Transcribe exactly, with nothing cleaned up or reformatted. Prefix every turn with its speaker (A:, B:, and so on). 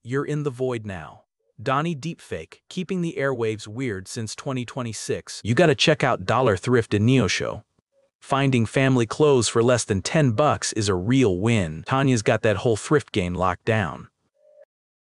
A: you're in the void now. Donnie Deepfake, keeping the airwaves weird since twenty twenty-six. You gotta check out Dollar Thrift and Neoshow. Finding family clothes for less than ten bucks is a real win. Tanya's got that whole thrift game locked down.